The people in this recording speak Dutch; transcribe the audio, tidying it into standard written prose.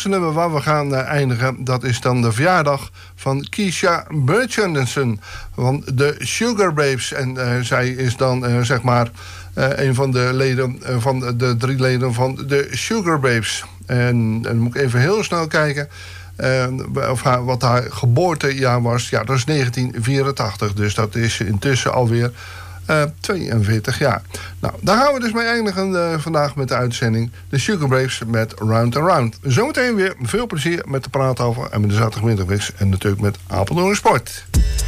laatste nummer waar we gaan eindigen, dat is dan de verjaardag van Keisha Burchenson van de Sugar Babes. En zij is dan zeg maar een van de leden van de 3 leden van de Sugar Babes. En dan moet ik even heel snel kijken wat haar geboortejaar was. Ja, dat is 1984, dus dat is intussen alweer 42 jaar. Nou, daar gaan we dus mee eindigen vandaag met de uitzending. De Sugar Babes met Round and Round. Zometeen weer veel plezier met de praat over en met de zaterdagmiddagmix en natuurlijk met Apeldoorn Sport.